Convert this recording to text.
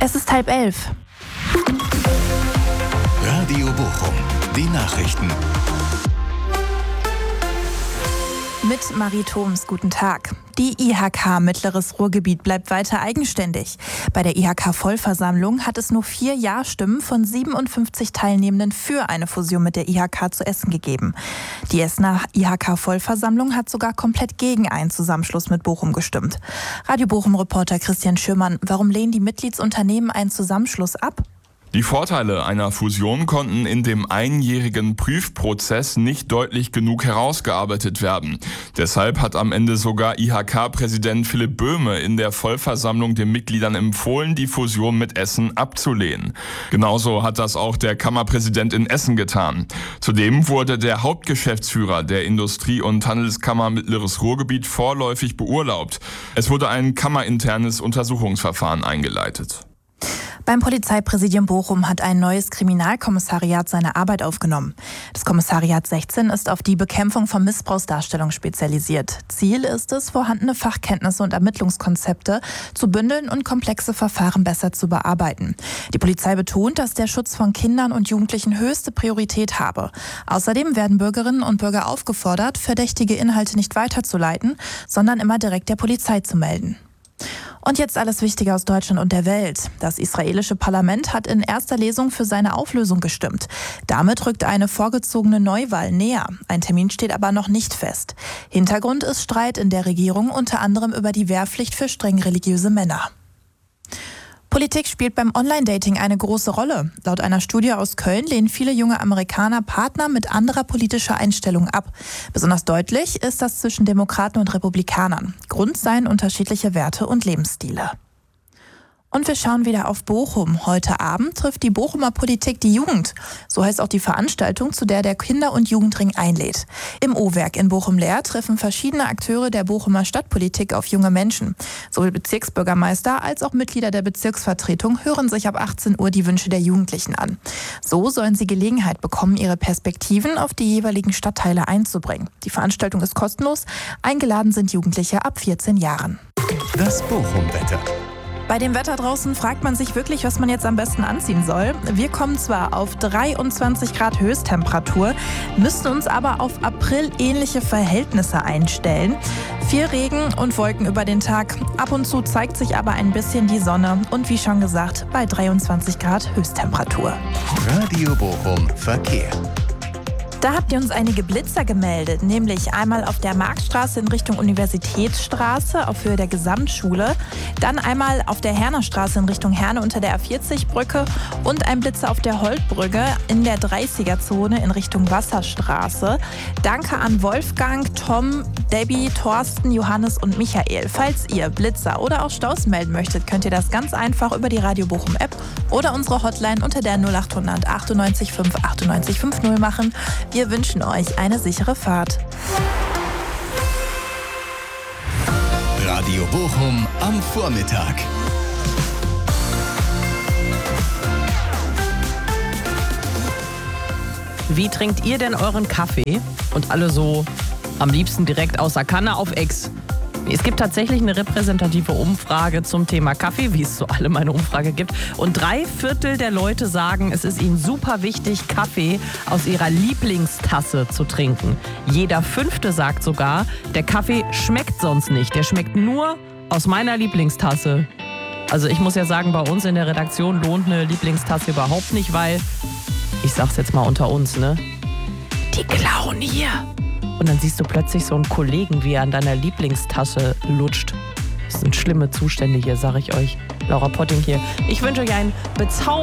Es ist 10:30. Radio Bochum, die Nachrichten. Mit Marie Thoms, guten Tag. Die IHK Mittleres Ruhrgebiet bleibt weiter eigenständig. Bei der IHK-Vollversammlung hat es nur 4 Ja-Stimmen von 57 Teilnehmenden für eine Fusion mit der IHK zu Essen gegeben. Die Essener IHK-Vollversammlung hat sogar komplett gegen einen Zusammenschluss mit Bochum gestimmt. Radio Bochum-Reporter Christian Schürmann, warum lehnen die Mitgliedsunternehmen einen Zusammenschluss ab? Die Vorteile einer Fusion konnten in dem einjährigen Prüfprozess nicht deutlich genug herausgearbeitet werden. Deshalb hat am Ende sogar IHK-Präsident Philipp Böhme in der Vollversammlung den Mitgliedern empfohlen, die Fusion mit Essen abzulehnen. Genauso hat das auch der Kammerpräsident in Essen getan. Zudem wurde der Hauptgeschäftsführer der Industrie- und Handelskammer Mittleres Ruhrgebiet vorläufig beurlaubt. Es wurde ein kammerinternes Untersuchungsverfahren eingeleitet. Beim Polizeipräsidium Bochum hat ein neues Kriminalkommissariat seine Arbeit aufgenommen. Das Kommissariat 16 ist auf die Bekämpfung von Missbrauchsdarstellung spezialisiert. Ziel ist es, vorhandene Fachkenntnisse und Ermittlungskonzepte zu bündeln und komplexe Verfahren besser zu bearbeiten. Die Polizei betont, dass der Schutz von Kindern und Jugendlichen höchste Priorität habe. Außerdem werden Bürgerinnen und Bürger aufgefordert, verdächtige Inhalte nicht weiterzuleiten, sondern immer direkt der Polizei zu melden. Und jetzt alles Wichtige aus Deutschland und der Welt. Das israelische Parlament hat in erster Lesung für seine Auflösung gestimmt. Damit rückt eine vorgezogene Neuwahl näher. Ein Termin steht aber noch nicht fest. Hintergrund ist Streit in der Regierung, unter anderem über die Wehrpflicht für streng religiöse Männer. Politik spielt beim Online-Dating eine große Rolle. Laut einer Studie aus Köln lehnen viele junge Amerikaner Partner mit anderer politischer Einstellung ab. Besonders deutlich ist das zwischen Demokraten und Republikanern. Grund seien unterschiedliche Werte und Lebensstile. Und wir schauen wieder auf Bochum. Heute Abend trifft die Bochumer Politik die Jugend. So heißt auch die Veranstaltung, zu der der Kinder- und Jugendring einlädt. Im O-Werk in Bochum-Leer treffen verschiedene Akteure der Bochumer Stadtpolitik auf junge Menschen. Sowohl Bezirksbürgermeister als auch Mitglieder der Bezirksvertretung hören sich ab 18 Uhr die Wünsche der Jugendlichen an. So sollen sie Gelegenheit bekommen, ihre Perspektiven auf die jeweiligen Stadtteile einzubringen. Die Veranstaltung ist kostenlos. Eingeladen sind Jugendliche ab 14 Jahren. Das Bochum-Wetter. Bei dem Wetter draußen fragt man sich wirklich, was man jetzt am besten anziehen soll. Wir kommen zwar auf 23 Grad Höchsttemperatur, müssen uns aber auf April-ähnliche Verhältnisse einstellen. Viel Regen und Wolken über den Tag. Ab und zu zeigt sich aber ein bisschen die Sonne. Und wie schon gesagt, bei 23 Grad Höchsttemperatur. Radio Bochum Verkehr. Da habt ihr uns einige Blitzer gemeldet, nämlich einmal auf der Marktstraße in Richtung Universitätsstraße auf Höhe der Gesamtschule, dann einmal auf der Hernerstraße in Richtung Herne unter der A40-Brücke und ein Blitzer auf der Holtbrücke in der 30er-Zone in Richtung Wasserstraße. Danke an Wolfgang, Tom, Debbie, Thorsten, Johannes und Michael. Falls ihr Blitzer oder auch Staus melden möchtet, könnt ihr das ganz einfach über die Radio Bochum App oder unsere Hotline unter der 0800 98 5 98 50 machen. Wir wünschen euch eine sichere Fahrt. Radio Bochum am Vormittag. Wie trinkt ihr denn euren Kaffee? Und alle so am liebsten direkt aus der Kanne auf Ex. Es gibt tatsächlich eine repräsentative Umfrage zum Thema Kaffee, wie es so allem eine Umfrage gibt. Und 3/4 der Leute sagen, es ist ihnen super wichtig, Kaffee aus ihrer Lieblingstasse zu trinken. Jeder 5. sagt sogar, der Kaffee schmeckt sonst nicht. Der schmeckt nur aus meiner Lieblingstasse. Also ich muss ja sagen, bei uns in der Redaktion lohnt eine Lieblingstasse überhaupt nicht, weil, ich sag's jetzt mal unter uns, ne? Die klauen hier. Und dann siehst du plötzlich so einen Kollegen, wie er an deiner Lieblingstasse lutscht. Das sind schlimme Zustände hier, sag ich euch. Laura Potting hier. Ich wünsche euch einen